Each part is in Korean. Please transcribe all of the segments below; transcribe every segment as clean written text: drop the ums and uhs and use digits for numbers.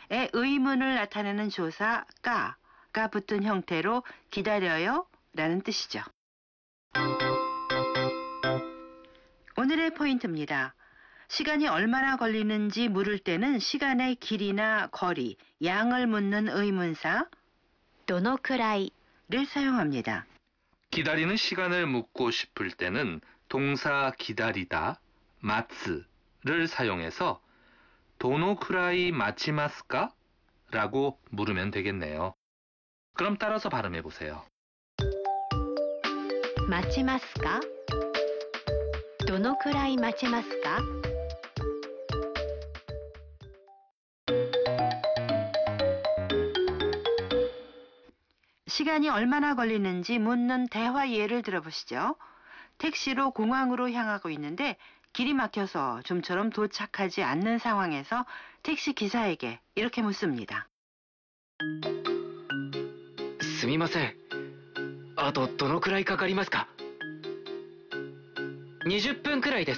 의문을 나타내는 조사 까가 붙은 형태로 기다려요 라는 뜻이죠. 오늘의 포인트입니다. 시간이 얼마나 걸리는지 물을 때는 시간의 길이나 거리, 양을 묻는 의문사 どのくらい 를 사용합니다. 기다리는 시간을 묻고 싶을 때는 동사 기다리다, 마츠를 사용해서 도노쿠라이 마치마스까? 라고 물으면 되겠네요. 그럼 따라서 발음해 보세요. 待ちますかどのくらい待ちますか 시간이 얼마나 걸리는지 묻는 대화 예를 들어보시죠. 택시로 공항으로 향하고 있는데 길이 막혀서 좀처럼 도착하지 않는 상황에서 택시 기사에게 이렇게 묻습니다. すみません。あとどのくらいかかりますか ?20 分くらいです。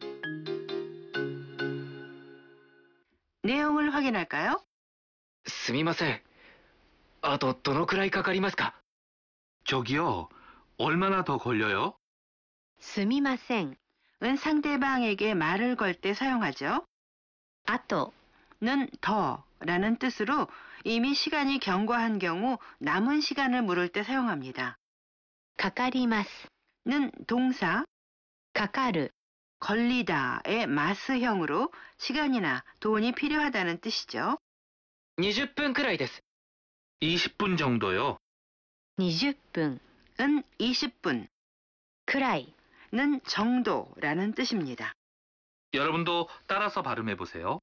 내용을 확인할까요? すみません。あとどのくらいかかりますか 저기요, 얼마나 더 걸려요? すみません 은 상대방에게 말을 걸 때 사용하죠. あと 는 더라는 뜻으로 이미 시간이 경과한 경우 남은 시간을 물을 때 사용합니다. かかります 는 동사 かかる 걸리다의 마스형으로 시간이나 돈이 필요하다는 뜻이죠. 20分くらいです。 20분 정도요. 20分 은 20분, くらい 는 정도라는 뜻입니다. 여러분도 따라서 발음해 보세요.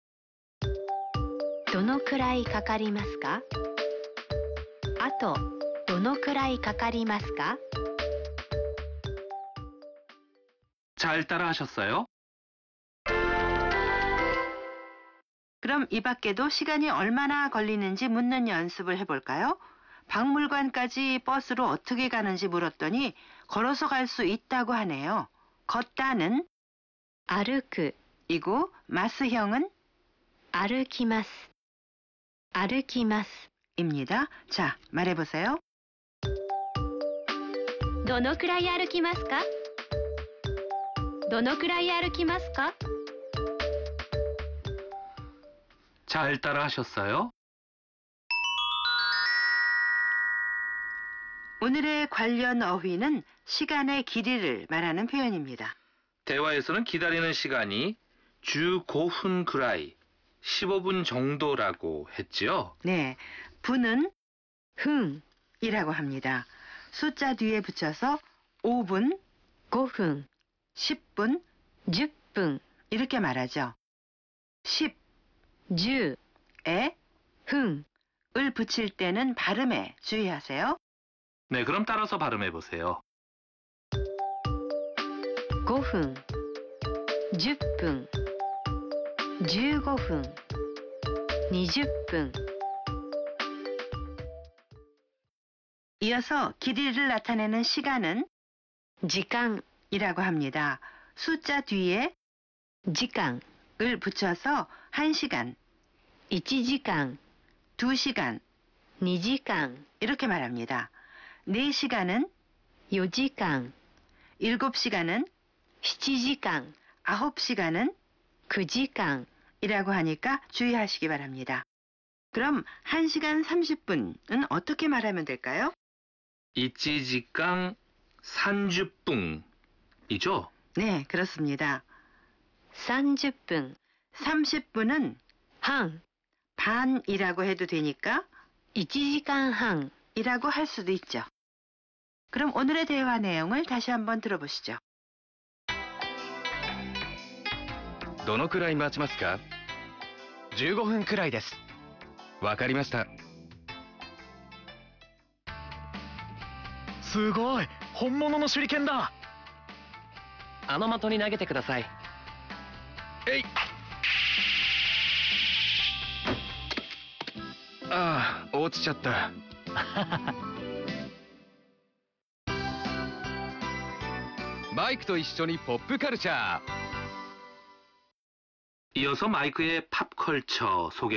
どのくらいかかりますかあとどのくらいかかりますか 잘 따라 하셨어요? 그럼 이 밖에도 시간이 얼마나 걸리는지 묻는 연습을 해볼까요? 박물관까지 버스로 어떻게 가는지 물었더니 걸어서 갈 수 있다고 하네요. 걷다는 歩く 이고 마스형은 歩きます歩きます 입니다. 자, 말해보세요. どのくらい歩きますかどのくらい歩きますか 잘 따라 하셨어요? 오늘의 관련 어휘는 시간의 길이를 말하는 표현입니다. 대화에서는 기다리는 시간이 주 고훈 그라이 15분 정도라고 했지요. 네, 분은 分 이라고 합니다. 숫자 뒤에 붙여서 5분, 5分 10분 10分 이렇게 말하죠. 10에 10分 을 붙일 때는 발음에 주의하세요. 네, 그럼 따라서 발음해 보세요. 5分10分15分20分 이어서 길이를 나타내는 시간은 時間 이라고 합니다. 숫자 뒤에 時間 을 붙여서 1시간, 1時間 2시간 2時間 이렇게 말합니다. 4시간은 4時間 7시간은 7時間 9시간은 9時間 이라고 하니까 주의하시기 바랍니다. 그럼 1시간 30분은 어떻게 말하면 될까요? 1시간 30분이죠? 네, 그렇습니다. 30分 30분은 半 반이라고 해도 되니까 1時間半 이라고 할 수도 있죠. 그럼 오늘의 대화 내용을 다시 한번 들어보시죠. どのくらい待ちますか ?15 分くらいです。わかりました。 すごい、本物の手裏剣だ。 あの的に投げてください。 えい。ああ、落ちちゃった。マイクと一緒にポップカルチャー。 이어서 마이크의 팝컬처 소개